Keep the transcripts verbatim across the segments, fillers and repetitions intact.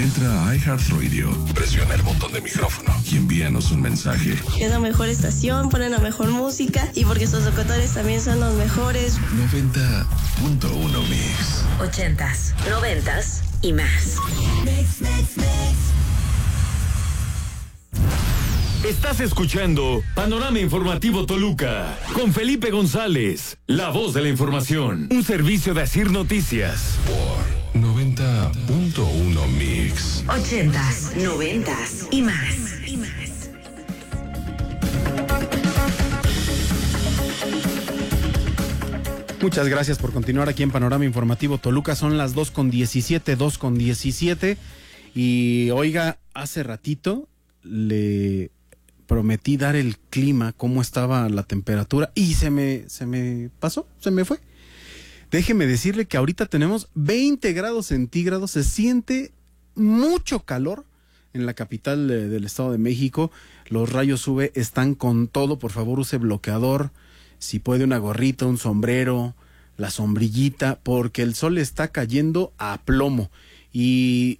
Entra a iHeartRadio, presiona el botón de micrófono y envíanos un mensaje. Es la mejor estación, ponen la mejor música y porque sus locutores también son los mejores. noventa punto uno Mix. Ochentas, noventas y más. Mix, mix, mix. Estás escuchando Panorama Informativo Toluca con Felipe González, la voz de la información. Un servicio de Asir Noticias. Por noventa punto uno Mix. Ochentas, noventas y más. Y más. Muchas gracias por continuar aquí en Panorama Informativo Toluca. Son las dos con diecisiete, dos con diecisiete. Y oiga, hace ratito le prometí dar el clima, cómo estaba la temperatura, y se me, se me pasó, se me fue. Déjeme decirle que ahorita tenemos veinte grados centígrados, se siente mucho calor en la capital de, del Estado de México. Los rayos U V están con todo, por favor use bloqueador, si puede una gorrita, un sombrero, la sombrillita, porque el sol está cayendo a plomo. Y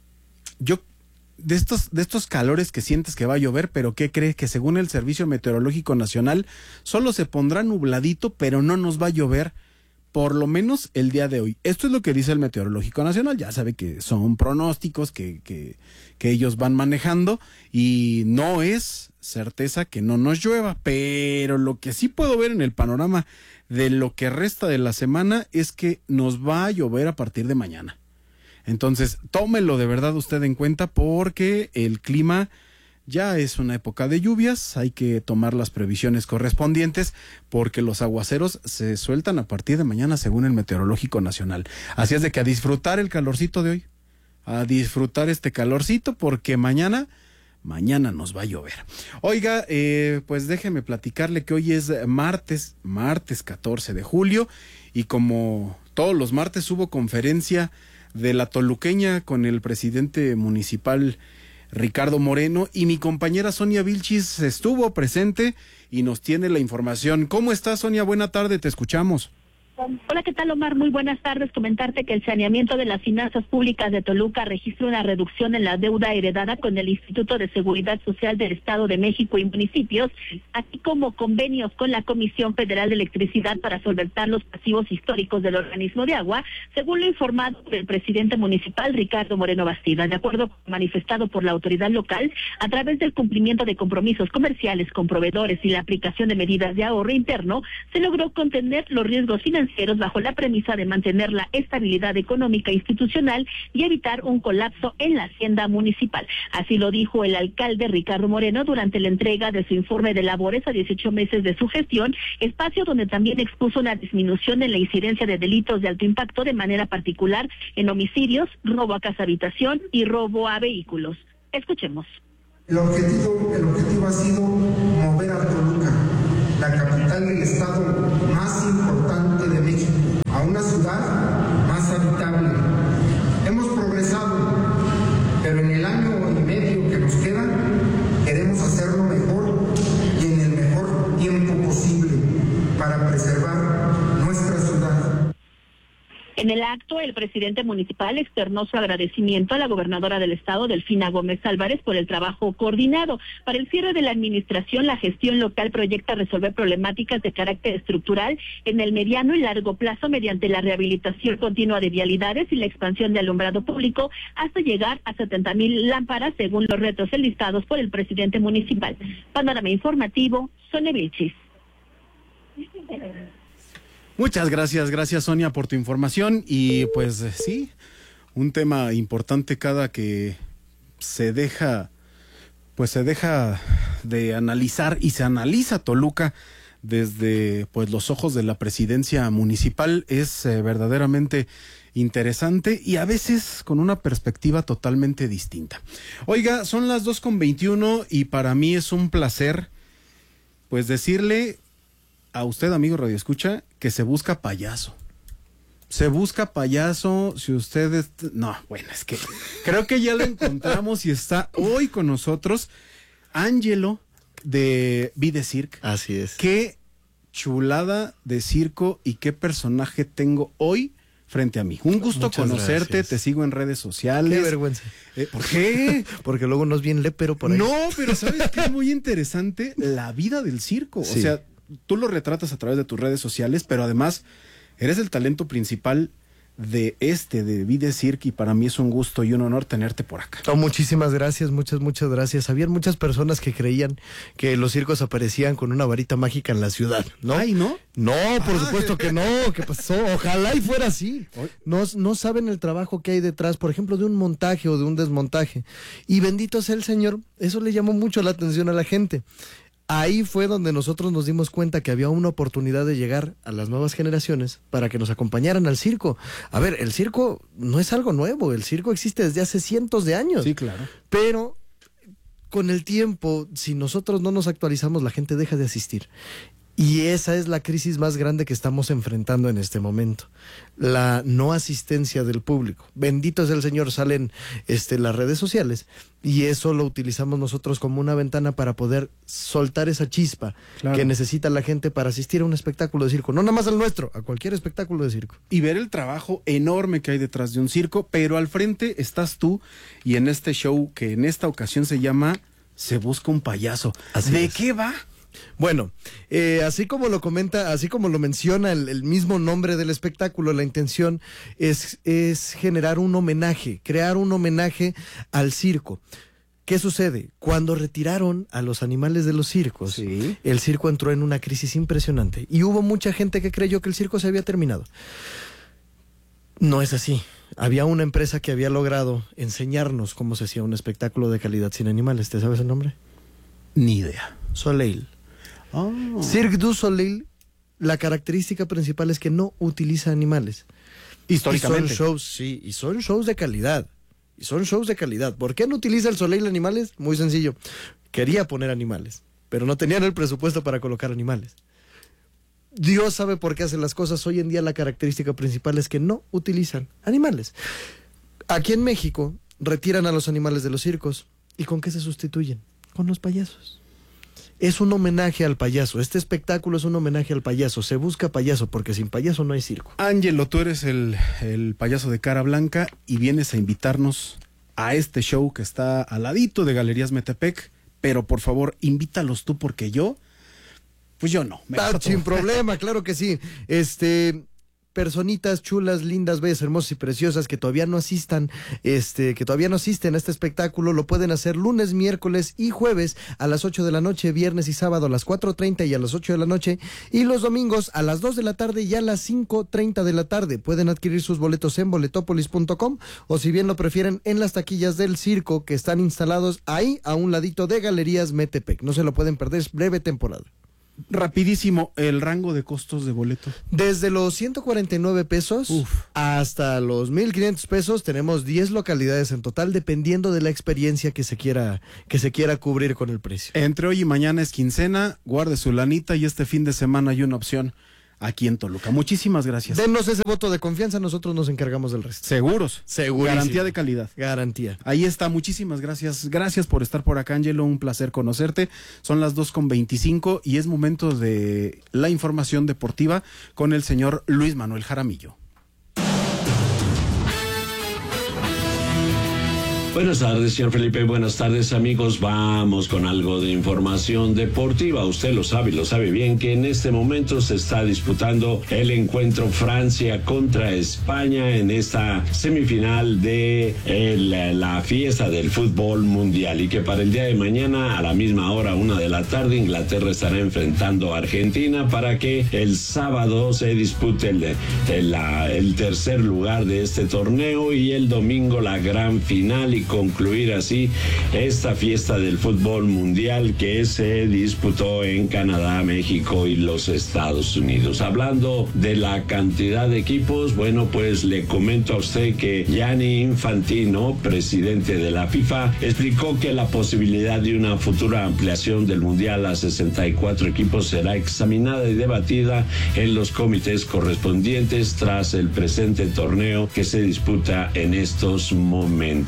yo De estos, de estos calores que sientes que va a llover, pero ¿qué crees? Que según el Servicio Meteorológico Nacional, solo se pondrá nubladito, pero no nos va a llover, por lo menos el día de hoy. Esto es lo que dice el Meteorológico Nacional, ya sabe que son pronósticos que, que, que ellos van manejando, y no es certeza que no nos llueva, pero lo que sí puedo ver en el panorama de lo que resta de la semana es que nos va a llover a partir de mañana. Entonces, tómelo de verdad usted en cuenta porque el clima ya es una época de lluvias, hay que tomar las previsiones correspondientes porque los aguaceros se sueltan a partir de mañana según el Meteorológico Nacional. Así es de que a disfrutar el calorcito de hoy, a disfrutar este calorcito porque mañana, mañana nos va a llover. Oiga, eh, pues déjeme platicarle que hoy es martes, martes catorce de julio y como todos los martes hubo conferencia de la toluqueña con el presidente municipal Ricardo Moreno y mi compañera Sonia Vilchis estuvo presente y nos tiene la información. ¿Cómo estás, Sonia? Buena tarde, te escuchamos. Hola, ¿qué tal, Omar? Muy buenas tardes. Comentarte que el saneamiento de las finanzas públicas de Toluca registra una reducción en la deuda heredada con el Instituto de Seguridad Social del Estado de México y municipios, así como convenios con la Comisión Federal de Electricidad para solventar los pasivos históricos del organismo de agua, según lo informado por el presidente municipal Ricardo Moreno Bastida. De acuerdo con lo manifestado por la autoridad local, a través del cumplimiento de compromisos comerciales con proveedores y la aplicación de medidas de ahorro interno, se logró contener los riesgos financieros bajo la premisa de mantener la estabilidad económica institucional y evitar un colapso en la hacienda municipal. Así lo dijo el alcalde Ricardo Moreno durante la entrega de su informe de labores a dieciocho meses de su gestión, espacio donde también expuso una disminución en la incidencia de delitos de alto impacto, de manera particular en homicidios, robo a casa habitación y robo a vehículos. Escuchemos. El objetivo, el objetivo ha sido mover a Toluca, la capital del estado más importante de México, a una ciudad más habitable. Hemos progresado, pero en el año y medio que nos queda, queremos hacerlo mejor y en el mejor tiempo posible para preservar nuestra ciudad. En el acto, el presidente municipal externó su agradecimiento a la gobernadora del estado, Delfina Gómez Álvarez, por el trabajo coordinado. Para el cierre de la administración, la gestión local proyecta resolver problemáticas de carácter estructural en el mediano y largo plazo mediante la rehabilitación continua de vialidades y la expansión de alumbrado público hasta llegar a setenta mil lámparas, según los retos enlistados por el presidente municipal. Panorama informativo, Sonia Vilchis. Muchas gracias, gracias Sonia por tu información y pues sí, un tema importante cada que se deja, pues se deja de analizar y se analiza Toluca desde pues los ojos de la presidencia municipal es eh, verdaderamente interesante y a veces con una perspectiva totalmente distinta. Oiga, son las dos con veintiuno y para mí es un placer pues decirle a usted, amigo Radio Escucha, que se busca payaso. Se busca payaso, si usted... Es... No, bueno, es que creo que ya lo encontramos y está hoy con nosotros Ángelo de Vide Cirque. Así es. Qué chulada de circo y qué personaje tengo hoy frente a mí. Un gusto Muchas conocerte, gracias. te sigo en redes sociales. Qué vergüenza. Eh, ¿Por qué? Porque luego nos viene lépero por ahí. No, pero ¿sabes qué es muy interesante? La vida del circo. Sí. O sea, tú lo retratas a través de tus redes sociales, pero además eres el talento principal de este, de Vide Cirque, y para mí es un gusto y un honor tenerte por acá. No, muchísimas gracias, muchas, muchas gracias. Habían muchas personas que creían que los circos aparecían con una varita mágica en la ciudad, ¿no? Ay, ¿no? No, por Ah. supuesto que no. ¿Qué pasó? Ojalá y fuera así. No, no saben el trabajo que hay detrás, por ejemplo, de un montaje o de un desmontaje. Y bendito sea el Señor, eso le llamó mucho la atención a la gente. Ahí fue donde nosotros nos dimos cuenta que había una oportunidad de llegar a las nuevas generaciones para que nos acompañaran al circo. A ver, el circo no es algo nuevo, el circo existe desde hace cientos de años. Sí, claro. Pero con el tiempo, si nosotros no nos actualizamos, la gente deja de asistir. Y esa es la crisis más grande que estamos enfrentando en este momento. La no asistencia del público. Bendito es el Señor, salen este, las redes sociales y eso lo utilizamos nosotros como una ventana para poder soltar esa chispa Claro. que necesita la gente para asistir a un espectáculo de circo. No nada más al nuestro, a cualquier espectáculo de circo. Y ver el trabajo enorme que hay detrás de un circo, pero al frente estás tú y en este show que en esta ocasión se llama Se Busca un Payaso. Así ¿De es. qué va? Bueno, eh, así como lo comenta, así como lo menciona el, el mismo nombre del espectáculo, la intención es, es generar un homenaje, crear un homenaje al circo. ¿Qué sucede? Cuando retiraron a los animales de los circos, Sí. el circo entró en una crisis impresionante y hubo mucha gente que creyó que el circo se había terminado. No es así. Había una empresa que había logrado enseñarnos cómo se hacía un espectáculo de calidad sin animales. ¿Te sabes el nombre? Ni idea. Soleil. Oh. Cirque du Soleil, la característica principal es que no utiliza animales. Históricamente. Y son shows, sí, y son shows de calidad. Y son shows de calidad. ¿Por qué no utiliza el Soleil animales? Muy sencillo. Quería poner animales, pero no tenían el presupuesto para colocar animales. Dios sabe por qué hace las cosas. Hoy en día la característica principal es que no utilizan animales. Aquí en México retiran a los animales de los circos. ¿Y con qué se sustituyen? Con los payasos. Es un homenaje al payaso. Este espectáculo es un homenaje al payaso. Se busca payaso porque sin payaso no hay circo. Ángelo, tú eres el, el payaso de cara blanca y vienes a invitarnos a este show que está al ladito de Galerías Metepec, pero por favor, invítalos tú porque yo, pues yo no. Me Ah, harto. sin problema, claro que sí. Este, personitas chulas, lindas, bellas, hermosas y preciosas que todavía no asistan, este, que todavía no asisten a este espectáculo, lo pueden hacer lunes, miércoles y jueves a las ocho de la noche, viernes y sábado a las cuatro treinta y a las ocho de la noche, y los domingos a las dos de la tarde y a las cinco treinta de la tarde. Pueden adquirir sus boletos en boletopolis punto com o, si bien lo prefieren, en las taquillas del circo que están instalados ahí a un ladito de Galerías Metepec. No se lo pueden perder, es breve temporada. Rapidísimo, el rango de costos de boleto. Desde los ciento cuarenta y nueve pesos Uf. hasta los mil quinientos pesos, tenemos diez localidades en total, dependiendo de la experiencia que se quiera, que se quiera cubrir con el precio. Entre hoy y mañana es quincena, guarde su lanita y este fin de semana hay una opción aquí en Toluca. Muchísimas gracias. Denos ese voto de confianza, nosotros nos encargamos del resto. Seguros. Segurísimo. Garantía de calidad. Garantía. Ahí está, muchísimas gracias. Gracias por estar por acá, Ángelo. Un placer conocerte. Son las dos con veinticinco y es momento de la información deportiva con el señor Luis Manuel Jaramillo. Buenas tardes, señor Felipe. Buenas tardes, amigos. Vamos con algo de información deportiva. Usted lo sabe y lo sabe bien que en este momento se está disputando el encuentro Francia contra España en esta semifinal de el, la fiesta del fútbol mundial, y que para el día de mañana a la misma hora, una de la tarde, Inglaterra estará enfrentando a Argentina para que el sábado se dispute el, el, la, el tercer lugar de este torneo y el domingo la gran final, y concluir así esta fiesta del fútbol mundial que se disputó en Canadá, México y los Estados Unidos. Hablando de la cantidad de equipos, bueno, pues le comento a usted que Gianni Infantino, presidente de la FIFA, explicó que la posibilidad de una futura ampliación del mundial a sesenta y cuatro equipos será examinada y debatida en los comités correspondientes tras el presente torneo que se disputa en estos momentos. Sí,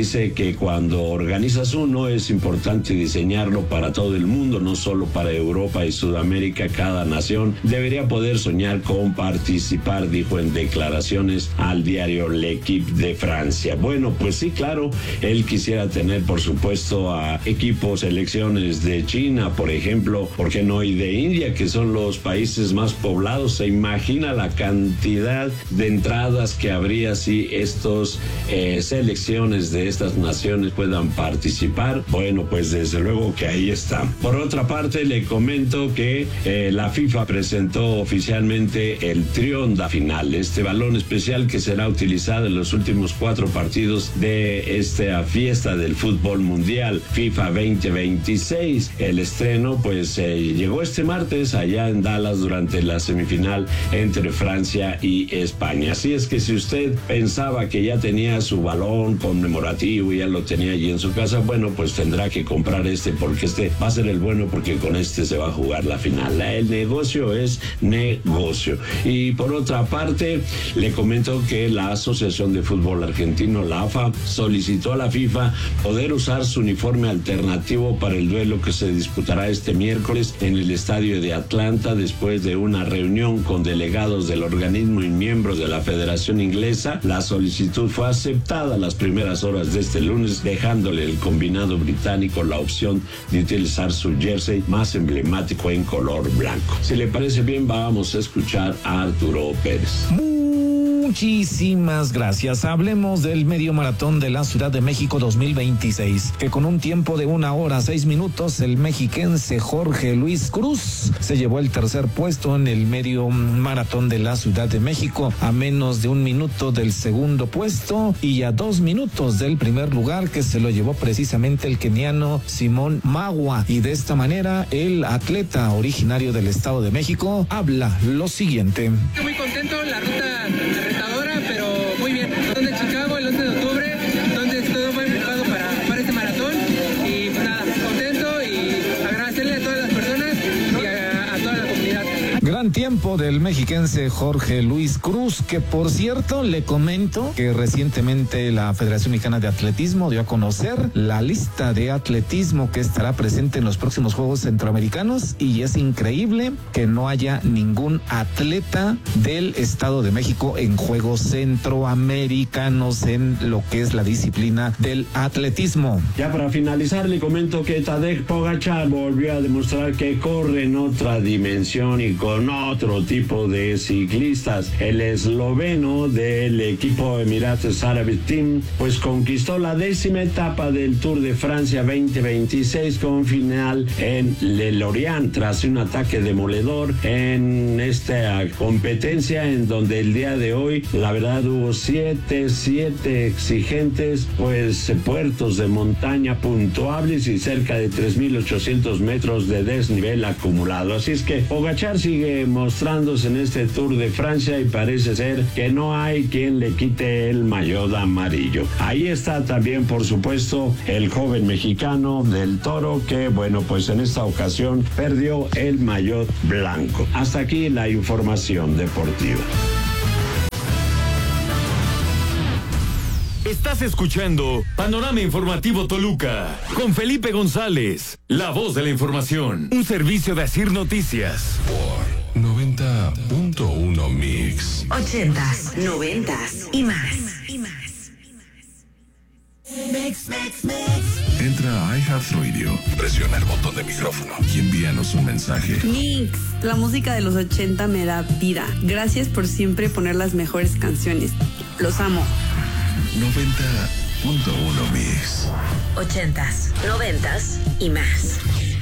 dice que cuando organizas uno es importante diseñarlo para todo el mundo, no solo para Europa y Sudamérica. Cada nación debería poder soñar con participar, dijo en declaraciones al diario L'Equipe de Francia. Bueno, pues sí, claro, él quisiera tener, por supuesto, a equipos, selecciones de China, por ejemplo, ¿por qué no? Y de India, que son los países más poblados. Se imagina la cantidad de entradas que habría si estos eh, selecciones de estas naciones puedan participar. Bueno, pues desde luego que ahí está. Por otra parte, le comento que eh, la FIFA presentó oficialmente el Trionda Final, este balón especial que será utilizado en los últimos cuatro partidos de esta fiesta del fútbol mundial FIFA veinte veintiséis. El estreno pues eh, llegó este martes allá en Dallas durante la semifinal entre Francia y España. Así es que si usted pensaba que ya tenía su balón conmemorativo y ya lo tenía allí en su casa, bueno, pues tendrá que comprar este, porque este va a ser el bueno, porque con este se va a jugar la final. El negocio es negocio. Y por otra parte, le comento que la Asociación de Fútbol Argentino, la A F A, solicitó a la FIFA poder usar su uniforme alternativo para el duelo que se disputará este miércoles en el estadio de Atlanta, después de una reunión con delegados del organismo y miembros de la Federación Inglesa. La solicitud fue aceptada a las primeras horas de este lunes, dejándole el combinado británico la opción de utilizar su jersey más emblemático en color blanco. Si le parece bien, vamos a escuchar a Arturo Pérez. Muchísimas gracias. Hablemos del medio maratón de la Ciudad de México dos mil veintiséis, que con un tiempo de una hora seis minutos, el mexiquense Jorge Luis Cruz se llevó el tercer puesto en el medio maratón de la Ciudad de México, a menos de un minuto del segundo puesto y a dos minutos del primer lugar, que se lo llevó precisamente el keniano Simón Magwa. Y de esta manera, el atleta originario del Estado de México habla lo siguiente. Estoy muy contento, la ruta retadora, pero muy bien. Son de Chicago el once de octubre, entonces todo muy preparado para, para este maratón. Y pues nada, contento y agradecerle a todas las personas y a, a toda la comunidad. Gran tiempo del mexiquense Jorge Luis Cruz, que por cierto le comento que recientemente la Federación Mexicana de Atletismo dio a conocer la lista de atletismo que estará presente en los próximos Juegos Centroamericanos, y es increíble que no haya ningún atleta del Estado de México en Juegos Centroamericanos en lo que es la disciplina del atletismo. Ya para finalizar, le comento que Tadej Pogačar volvió a demostrar que corre en otra dimensión y con otro tipo de ciclistas. El esloveno del equipo Emirates Árabes Team pues conquistó la décima etapa del Tour de Francia veinte veintiséis con final en Le Lorient tras un ataque demoledor en esta competencia, en donde el día de hoy la verdad hubo siete, siete exigentes pues puertos de montaña puntuables y cerca de tres mil ochocientos metros de desnivel acumulado. Así es que Pogačar sigue mostrándose en este Tour de Francia y parece ser que no hay quien le quite el maillot amarillo. Ahí está también, por supuesto, el joven mexicano del Toro, que bueno, pues en esta ocasión perdió el maillot blanco. Hasta aquí la información deportiva. Estás escuchando Panorama Informativo Toluca con Felipe González, la voz de la información, un servicio de Asir Noticias. Por noventa punto uno Mix. Ochentas, noventas y más. Y más. Mix, mix, mix. Entra a iHeartRadio, presiona el botón de micrófono y envíanos un mensaje. Mix, la música de los ochenta me da vida. Gracias por siempre poner las mejores canciones. Los amo. noventa punto uno Mix. Ochentas, noventas y más.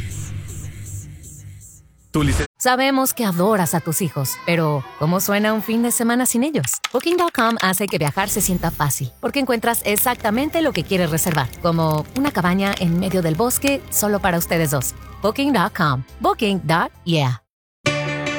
Sabemos que adoras a tus hijos, pero ¿cómo suena un fin de semana sin ellos? Booking punto com hace que viajar se sienta fácil, porque encuentras exactamente lo que quieres reservar, como una cabaña en medio del bosque solo para ustedes dos. Booking punto com. Booking. Yeah.